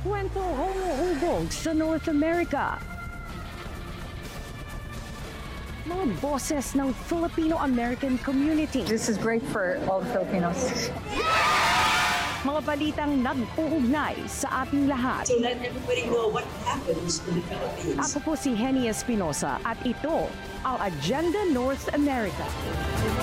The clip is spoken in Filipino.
kwento humuhubog sa North America. Mga boses ng Filipino-American community. This is great for all the Filipinos. Mga balitang nag-uugnay sa ating lahat. To let everybody know what happens in the Philippines. Ako po si Henny Espinosa at ito ang Agenda North America.